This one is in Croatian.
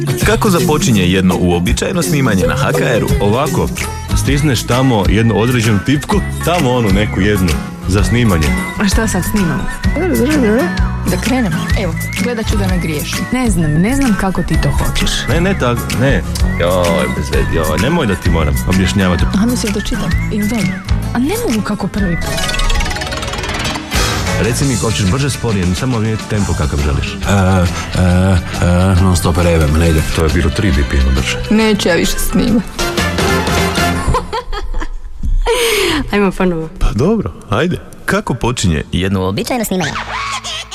Kako započinje jedno uobičajeno snimanje na HKR-u? Ovako, stisneš tamo jednu određenu tipku, tamo onu neku jednu za snimanje. A šta sad snimamo? Da krenemo? Evo, gledat ću da ne griješim. Ne znam kako ti to hoćeš. Ne. Joj, bez vedi, nemoj da ti moram objašnjavati. A mislim da čitam. Ili dobro? A ne mogu kako prvi put. Reci mi, hoćeš brže, sporije, samo vidjeti tempo kakav želiš. Non stop revem, ne ide. To je bilo 3 BPM brže. Neću ja više snimati. Ajmo ponovo. Pa dobro, ajde. Kako počinje jedno Uobičajeno snimanje.